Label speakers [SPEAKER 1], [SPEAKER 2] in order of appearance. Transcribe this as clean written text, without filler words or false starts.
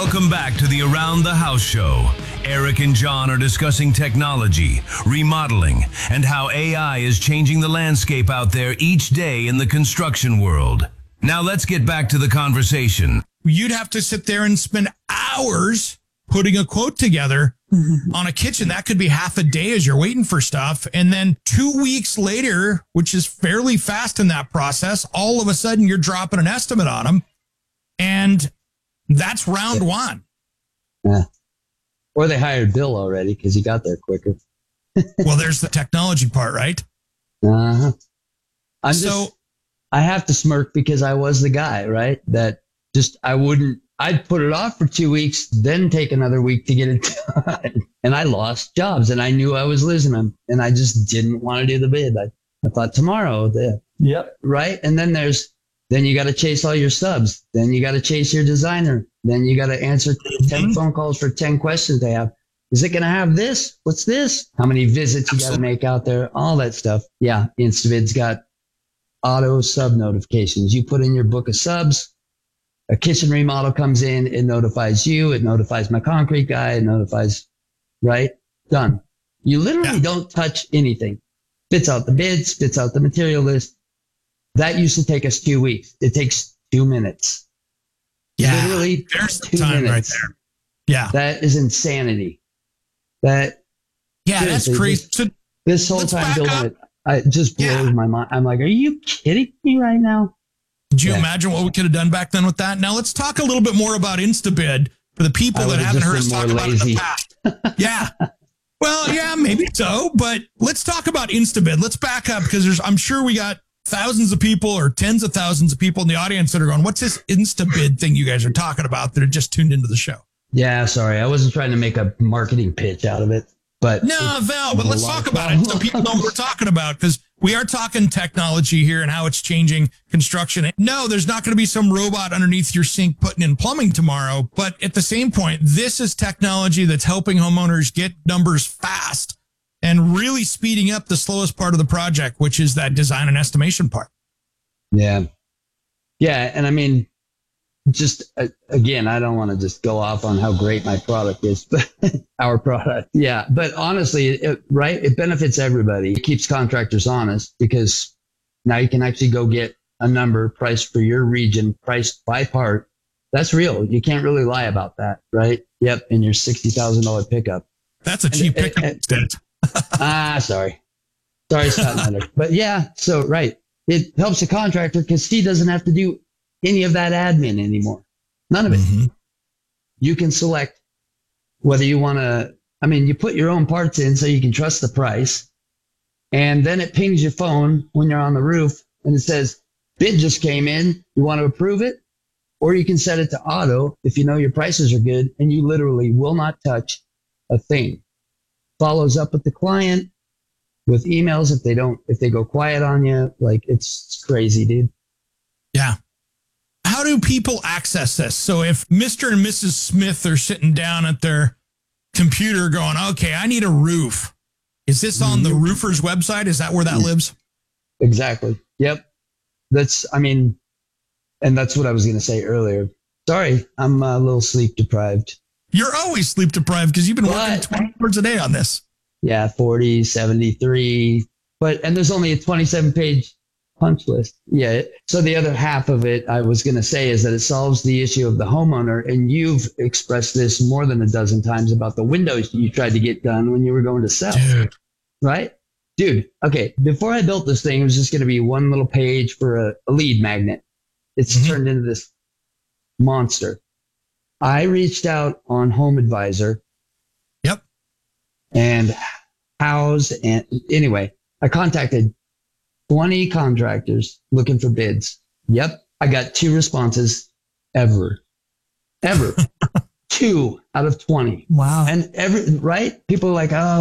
[SPEAKER 1] Welcome back to the Around the House show. Eric and John are discussing technology, remodeling, and how AI is changing the landscape out there each day in the construction world. Now let's get back to the conversation.
[SPEAKER 2] You'd have to sit there and spend hours putting a quote together on a kitchen. That could be half a day as you're waiting for stuff. And then 2 weeks later, which is fairly fast in that process, all of a sudden you're dropping an estimate on them. And that's round one.
[SPEAKER 3] Yeah. Or they hired Bill already because he got there quicker.
[SPEAKER 2] Well, there's the technology part, right?
[SPEAKER 3] Uh-huh. I have to smirk because I was the guy, right? That just, I'd put it off for 2 weeks, then take another week to get it done. And I lost jobs and I knew I was losing them. And I just didn't want to do the bid. I thought tomorrow, yep, right? And then you got to chase all your subs. Then you got to chase your designer. Then you got to answer 10 phone calls for 10 questions they have. Is it going to have this? What's this? How many visits you got to make out there? All that stuff. Yeah. Instavid's got auto sub notifications. You put in your book of subs. A kitchen remodel comes in. It notifies you. It notifies my concrete guy. It notifies, right? Done. You literally don't touch anything. Spits out the bid, spits out the material list. That used to take us 2 weeks. It takes 2 minutes.
[SPEAKER 2] Yeah.
[SPEAKER 3] Literally
[SPEAKER 2] there's
[SPEAKER 3] 2
[SPEAKER 2] time
[SPEAKER 3] minutes.
[SPEAKER 2] right there. Yeah.
[SPEAKER 3] That is insanity. That's
[SPEAKER 2] crazy. So
[SPEAKER 3] this whole time building it, it just blows my mind. I'm like, are you kidding me right now?
[SPEAKER 2] Could you imagine what we could have done back then with that? Now let's talk a little bit more about Instabid for the people that haven't heard us talk about it in the past. Yeah. Well, yeah, maybe so, but let's talk about Instabid. Let's back up because I'm sure we got thousands of people or tens of thousands of people in the audience that are going, what's this Instabid thing you guys are talking about that are just tuned into the show?
[SPEAKER 3] Yeah, sorry. I wasn't trying to make a marketing pitch out of it. But
[SPEAKER 2] let's talk about it so people know what we're talking about, because we are talking technology here and how it's changing construction. No, there's not going to be some robot underneath your sink putting in plumbing tomorrow. But at the same point, this is technology that's helping homeowners get numbers fast and really speeding up the slowest part of the project, which is that design and estimation part.
[SPEAKER 3] Yeah. Yeah. And I mean, just again, I don't want to just go off on how great my product is, but our product. Yeah. But honestly, it benefits everybody. It keeps contractors honest because now you can actually go get a number priced for your region, priced by part. That's real. You can't really lie about that, right? Yep. In your $60,000 pickup.
[SPEAKER 2] That's a cheap pickup instead.
[SPEAKER 3] Sorry, Scott Snyder. But yeah, so right. It helps the contractor because he doesn't have to do any of that admin anymore. None of it. Mm-hmm. You can select whether you want to, you put your own parts in so you can trust the price. And then it pings your phone when you're on the roof and it says, bid just came in. You want to approve it? Or you can set it to auto if you know your prices are good and you literally will not touch a thing. Follows up with the client with emails if they go quiet on you. Like, it's crazy, dude.
[SPEAKER 2] Yeah. How do people access this? So if Mr. and Mrs. Smith are sitting down at their computer going, okay, I need a roof. Is this on the roofer's website? Is that where that lives?
[SPEAKER 3] Exactly. Yep. And that's what I was going to say earlier. Sorry, I'm a little sleep deprived.
[SPEAKER 2] You're always sleep deprived because you've been working 20 hours a day on this. Yeah,
[SPEAKER 3] 40, 73. And there's only a 27-page punch list. Yeah. So the other half of it I was going to say is that it solves the issue of the homeowner. And you've expressed this more than a dozen times about the windows you tried to get done when you were going to sell.
[SPEAKER 2] Dude.
[SPEAKER 3] Right? Dude. Okay. Before I built this thing, it was just going to be one little page for a lead magnet. It's turned into this monster. I reached out on Home Advisor.
[SPEAKER 2] Yep.
[SPEAKER 3] And anyway, I contacted 20 contractors looking for bids. Yep. I got 2 responses ever. 2 out of 20.
[SPEAKER 2] Wow.
[SPEAKER 3] And right? People are like, oh,